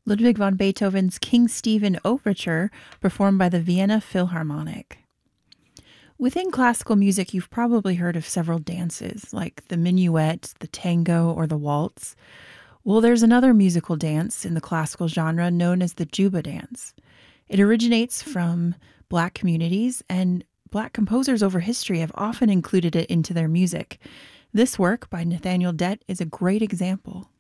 Ludwig van Beethoven's King Stephen Overture, performed by the Vienna Philharmonic. Within classical music, you've probably heard of several dances, like the minuet, the tango, or the waltz. Well, there's another musical dance in the classical genre known as the Juba dance. It originates from Black communities, and Black composers over history have often included it into their music. This work by Nathaniel Dett is a great example.